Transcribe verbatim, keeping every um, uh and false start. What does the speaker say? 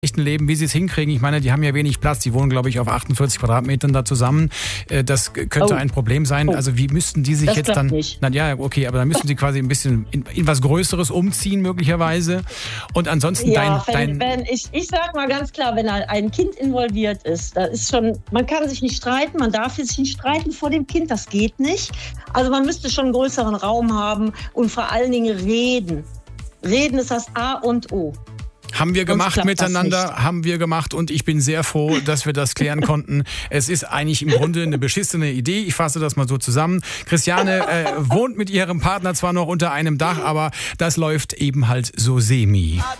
echten Leben, wie sie es hinkriegen. Ich meine, die haben ja wenig Platz. Die wohnen, glaube ich, auf achtundvierzig Quadratmetern da zusammen. Das könnte oh. ein Problem sein. Oh. Also wie müssten die sich das jetzt dann... Nicht. Na ja, okay, aber dann müssen sie quasi ein bisschen in, in was Größeres umziehen möglicherweise. Und ansonsten ja, dein... wenn, dein wenn ich, ich sag mal ganz klar, wenn ein Kind involviert ist, da ist schon... Man kann sich nicht streiten, man darf sich nicht streiten vor dem Kind, das geht nicht. Also man müsste schon einen größeren Raum haben und vor allen Dingen reden. Reden ist das A und O. Haben wir gemacht miteinander, haben wir gemacht und ich bin sehr froh, dass wir das klären konnten. Es ist eigentlich im Grunde eine beschissene Idee. Ich fasse das mal so zusammen. Christiane äh, wohnt mit ihrem Partner zwar noch unter einem Dach, aber das läuft eben halt so semi.